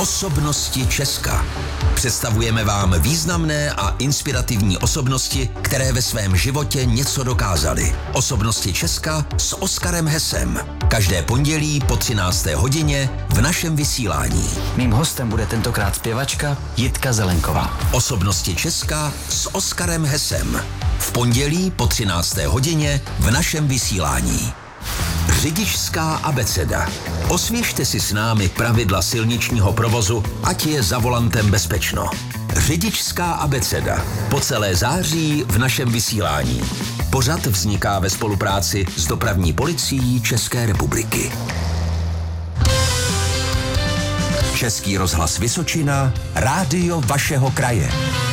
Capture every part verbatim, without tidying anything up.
Osobnosti Česka. Představujeme vám významné a inspirativní osobnosti, které ve svém životě něco dokázaly. Osobnosti Česka s Oskarem Hesem. Každé pondělí po třinácté hodině v našem vysílání. Mým hostem bude tentokrát zpěvačka Jitka Zelenková. Osobnosti Česka s Oskarem Hesem. V pondělí po třinácté hodině v našem vysílání. Řidičská abeceda. Osvěžte si s námi pravidla silničního provozu, ať je za volantem bezpečno. Řidičská abeceda. Po celé září v našem vysílání. Pořad vzniká ve spolupráci s Dopravní policií České republiky. Český rozhlas Vysočina, rádio vašeho kraje.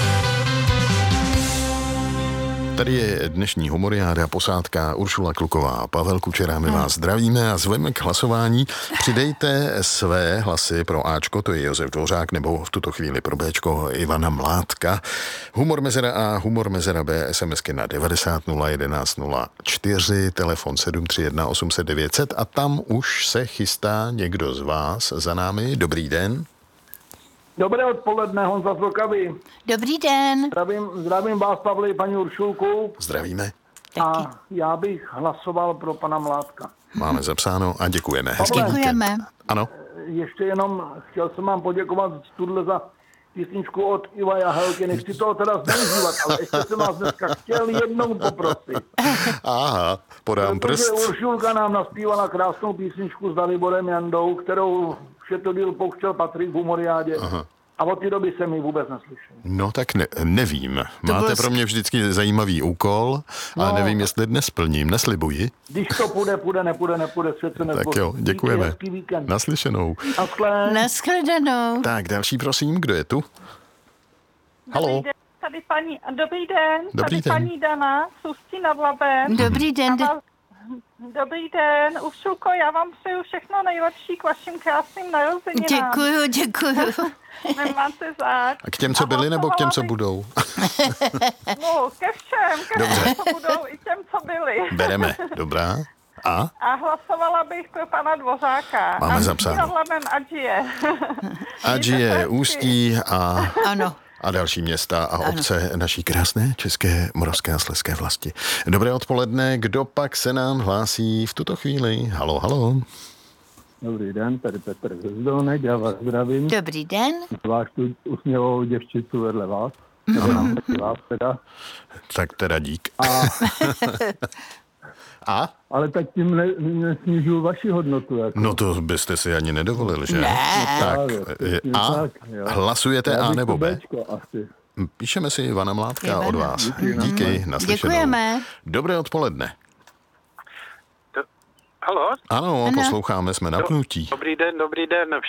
Tady je dnešní humoriáda, posádka Uršula Kluková a Pavel Kučera. My vás zdravíme a zveme k hlasování. Přidejte své hlasy pro Ačko, to je Josef Dvořák, nebo v tuto chvíli pro Bčko Ivana Mládka. Humor Mezera A, Humor Mezera B, SMSky na devadesát nula jedenáct nula čtyři, telefon sedm tři jedna osm set devět set a tam už se chystá někdo z vás za námi. Dobrý den. Dobré odpoledne, Honza z Vltavy. Dobrý den. Zdravím, zdravím vás, Pavli, paní Uršulku. Zdravíme. A já bych hlasoval pro pana Mládka. Máme zapsáno a děkujeme. Hezký Pavle, Děkujeme. víkend. Ano. Ještě jenom chtěl jsem vám poděkovat tuhle za písničku od Iva Jahelky. Nechci toho teda zneužívat, ale ještě jsem vás dneska chtěl jednou poprosit. Aha, podám prst. Protože Uršulka nám naspívala krásnou písničku s Daliborem Jandou, kterou všetodil pouštěl Patrik v humoriádě. Aha. A od té doby jsem ji vůbec neslyšel. No tak ne, nevím. Máte pro mě vždycky zajímavý úkol, no, ale nevím, jestli dnes splním. Neslibuji. Když to půjde, půjde, nepůjde, nepůjde, svět se nezboří. Tak jo, děkujeme. Hezký víkend. Naslyšenou. Naschle. Naschledanou. Tak, další prosím, kdo je tu? Halo. Dobrý den, tady paní, dobrý den, Dobrý tady den. paní Dana z Ústí nad Labem. Dobrý den. Já vás- Dobrý den, Uršulko, já vám přeju všechno nejlepší k vašim krásným narozeninám. Děkuju, děkuju. Nemáte zač. A k těm, co byli, nebo k těm, co budou? No, ke všem, ke Dobře. všem, co budou, i těm, co byli. Bereme, dobrá. A? A hlasovala bych pro pana Dvořáka. Máme a zapsáno. nad Labem ať je. Ať je Ústí a, Ano. a další města a obce naší krásné české, moravské a slezské vlasti. Dobré odpoledne, kdo pak se nám hlásí v tuto chvíli? Halo, halo. Dobrý den, tady Petr Hvězdolnek, já vás zdravím. Dobrý den. Zvlášť tu usměvou děvčicu vedle vás, nebo nám taky vás teda. Tak teda dík. A, A? ale tak tím ne, nesnižuju vaši hodnotu. Jako. No to byste si ani nedovolili, že? Ne. Tak, Právě, přesně A? tak, jo. Hlasujete Já A bych nebo to B? Béčko asi. Píšeme si Ivana Mládka Ivana. od vás. Díky, no. Díky, naslyšenou. Děkujeme. Dobré odpoledne. Halo? Ano, Ano. posloucháme, jsme napnutí. Dobrý den, dobrý den.